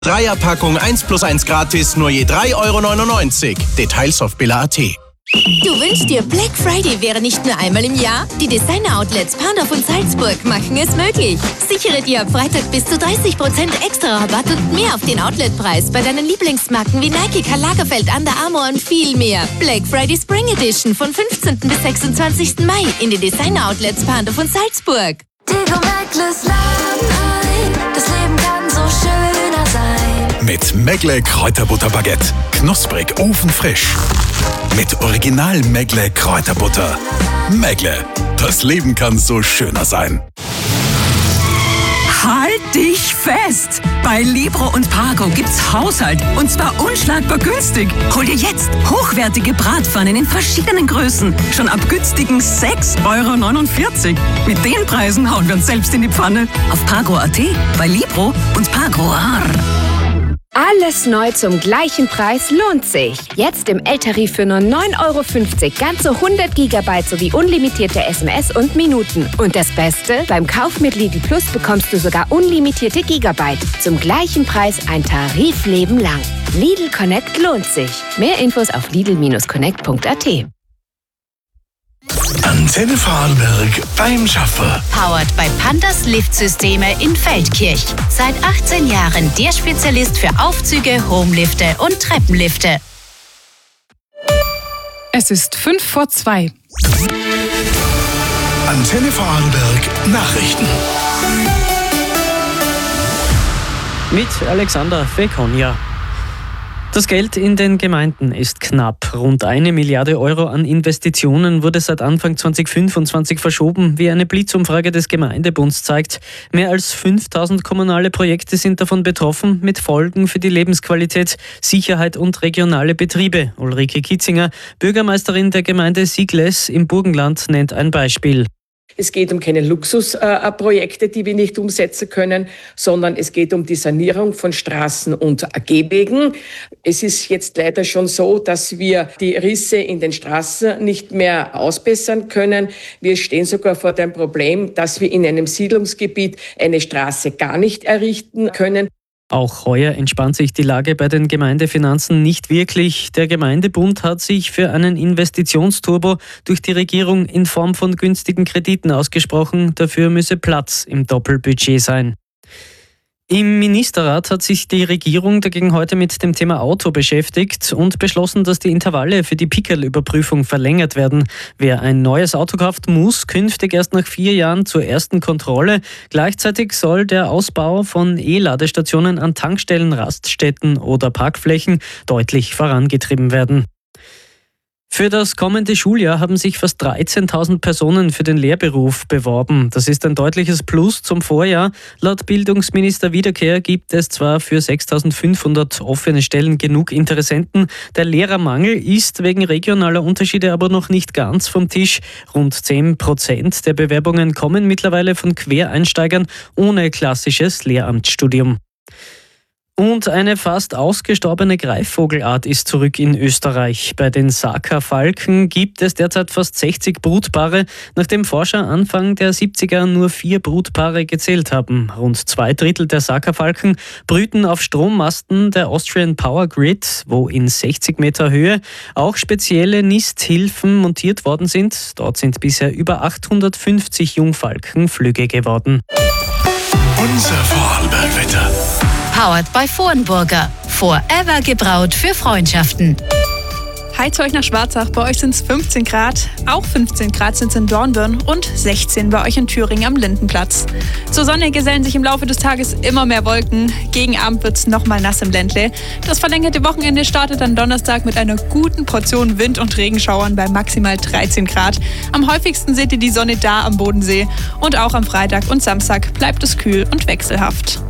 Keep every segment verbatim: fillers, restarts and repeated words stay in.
Dreierpackung eins plus eins gratis, nur je drei Euro neunundneunzig. Details auf billa punkt at. Du wünschst dir, Black Friday wäre nicht nur einmal im Jahr? Die Designer-Outlets Pandorf und Salzburg machen es möglich. Sichere dir ab Freitag bis zu dreißig Prozent extra Rabatt und mehr auf den Outletpreis bei deinen Lieblingsmarken wie Nike, Karl Lagerfeld, Under Armour und viel mehr. Black Friday Spring Edition von fünfzehnten bis sechsundzwanzigsten Mai in den Designer-Outlets Pandorf und Salzburg. Digo Meckles Laden, das Leben kann so schöner sein. Mit Megle Kräuterbutterbaguette. Knusprig, ofenfrisch. Mit Original Megle Kräuterbutter. Megle, das Leben kann so schöner sein. Halt dich fest! Bei Libro und Pago gibt's Haushalt und zwar unschlagbar günstig. Hol dir jetzt hochwertige Bratpfannen in verschiedenen Größen. Schon ab günstigen sechs Euro neunundvierzig. Mit den Preisen hauen wir uns selbst in die Pfanne. Auf Pago punkt at, bei Libro und Pago. Alles neu zum gleichen Preis lohnt sich. Jetzt im L-Tarif für nur neun Euro fünfzig ganze hundert Gigabyte sowie unlimitierte S M S und Minuten. Und das Beste, beim Kauf mit Lidl Plus bekommst du sogar unlimitierte Gigabyte. Zum gleichen Preis ein Tarifleben lang. Lidl Connect lohnt sich. Mehr Infos auf lidl connect punkt at. Antenne Vorarlberg beim Schaffer. Powered by Pandas Liftsysteme in Feldkirch. Seit achtzehn Jahren der Spezialist für Aufzüge, Homelifte und Treppenlifte. Es ist fünf vor zwei. Antenne Vorarlberg Nachrichten. Mit Alexander Fekonia. Das Geld in den Gemeinden ist knapp. Rund eine Milliarde Euro an Investitionen wurde seit Anfang zwanzig fünfundzwanzig verschoben, wie eine Blitzumfrage des Gemeindebunds zeigt. Mehr als fünftausend kommunale Projekte sind davon betroffen, mit Folgen für die Lebensqualität, Sicherheit und regionale Betriebe. Ulrike Kitzinger, Bürgermeisterin der Gemeinde Sigles im Burgenland, nennt ein Beispiel. Es geht um keine Luxusprojekte, die wir nicht umsetzen können, sondern es geht um die Sanierung von Straßen und Gehwegen. Es ist jetzt leider schon so, dass wir die Risse in den Straßen nicht mehr ausbessern können. Wir stehen sogar vor dem Problem, dass wir in einem Siedlungsgebiet eine Straße gar nicht errichten können. Auch heuer entspannt sich die Lage bei den Gemeindefinanzen nicht wirklich. Der Gemeindebund hat sich für einen Investitionsturbo durch die Regierung in Form von günstigen Krediten ausgesprochen. Dafür müsse Platz im Doppelbudget sein. Im Ministerrat hat sich die Regierung dagegen heute mit dem Thema Auto beschäftigt und beschlossen, dass die Intervalle für die Pickerl-Überprüfung verlängert werden. Wer ein neues Auto kauft, muss künftig erst nach vier Jahren zur ersten Kontrolle. Gleichzeitig soll der Ausbau von E-Ladestationen an Tankstellen, Raststätten oder Parkflächen deutlich vorangetrieben werden. Für das kommende Schuljahr haben sich fast dreizehntausend Personen für den Lehrberuf beworben. Das ist ein deutliches Plus zum Vorjahr. Laut Bildungsminister Wiederkehr gibt es zwar für sechstausendfünfhundert offene Stellen genug Interessenten. Der Lehrermangel ist wegen regionaler Unterschiede aber noch nicht ganz vom Tisch. Rund zehn Prozent der Bewerbungen kommen mittlerweile von Quereinsteigern ohne klassisches Lehramtsstudium. Und eine fast ausgestorbene Greifvogelart ist zurück in Österreich. Bei den Saka-Falken gibt es derzeit fast sechzig Brutpaare, nachdem Forscher Anfang der siebziger nur vier Brutpaare gezählt haben. Rund zwei Drittel der Saka-Falken brüten auf Strommasten der Austrian Power Grid, wo in sechzig Meter Höhe auch spezielle Nisthilfen montiert worden sind. Dort sind bisher über achthundertfünfzig Jungfalken flügge geworden. Unser Vorarlberg-Wetter. Powered by Vornburger. Forever gebraut für Freundschaften. Hi zu euch nach Schwarzach. Bei euch sind es fünfzehn Grad. Auch fünfzehn Grad sind es in Dornbirn und sechzehn bei euch in Thüringen am Lindenplatz. Zur Sonne gesellen sich im Laufe des Tages immer mehr Wolken. Gegen Abend wird es nochmal nass im Ländle. Das verlängerte Wochenende startet am Donnerstag mit einer guten Portion Wind- und Regenschauern bei maximal dreizehn Grad. Am häufigsten seht ihr die Sonne da am Bodensee. Und auch am Freitag und Samstag bleibt es kühl und wechselhaft.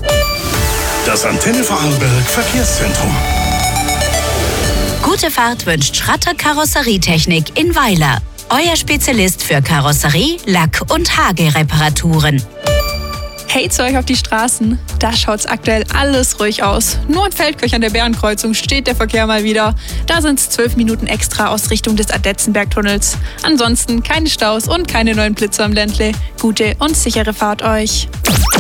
Das Antenne Vorarlberg Verkehrszentrum. Gute Fahrt wünscht Schratter Karosserietechnik in Weiler. Euer Spezialist für Karosserie, Lack- und Hagereparaturen. Hey zu euch auf die Straßen. Da schaut's aktuell alles ruhig aus. Nur in Feldkirch an der Bärenkreuzung steht der Verkehr mal wieder. Da sind's zwölf Minuten extra aus Richtung des Adetzenbergtunnels. Ansonsten keine Staus und keine neuen Blitze am Ländle. Gute und sichere Fahrt euch.